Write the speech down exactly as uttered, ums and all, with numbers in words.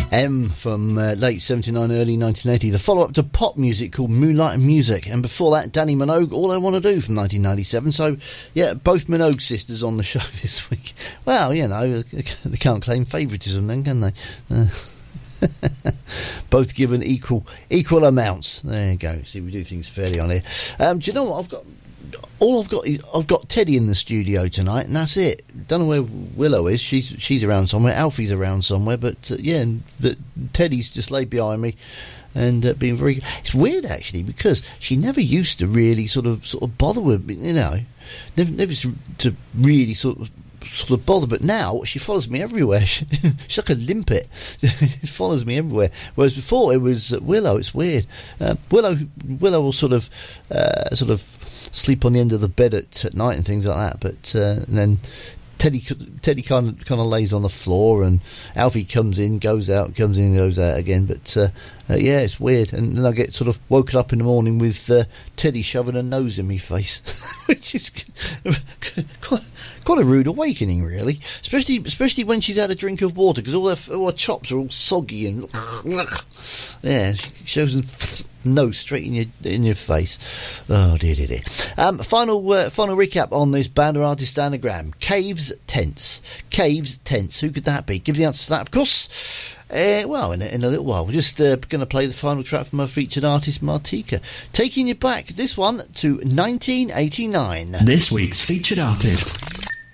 M from uh, late seventy-nine, early nineteen eighty. The follow-up to pop music called Moonlight and Music. And before that, Danny Minogue, All I Want to Do from nineteen ninety-seven. So, yeah, both Minogue sisters on the show this week. Well, you know, they can't claim favouritism then, can they? Uh, both given equal equal amounts. There you go. See, we do things fairly on here. Um, do you know what? I've got... All I've got is I've got Teddy in the studio tonight, and that's it. Don't know where Willow is. She's she's around somewhere. Alfie's around somewhere, but uh, yeah, but Teddy's just laid behind me, and uh, being very. It's weird actually because she never used to really sort of sort of bother with me, you know, never never to really sort of. sort of bother, but now she follows me everywhere. She, she's like a limpet. She follows me everywhere, whereas before it was uh, Willow. It's weird. uh, Willow Willow will sort of uh, sort of sleep on the end of the bed at, at night and things like that, but uh, and then Teddy Teddy kind of kind of lays on the floor, and Alfie comes in, goes out, comes in, goes out again. But uh, uh, yeah, it's weird. And then I get sort of woken up in the morning with uh, Teddy shoving a nose in my face, which is quite, quite a rude awakening, really. Especially especially when she's had a drink of water, because all her, all her chops are all soggy and yeah, she shows them. No, straight in your in your face. Oh dear, dear, dear. Um, final uh, final recap on this band or artist anagram. Caves Tents. Caves Tents. Who could that be? Give the answer to that, of course. Uh, well, in a, in a little while. We're just uh, going to play the final track from our featured artist, Martika. Taking you back, this one, to nineteen eighty-nine. This week's featured artist.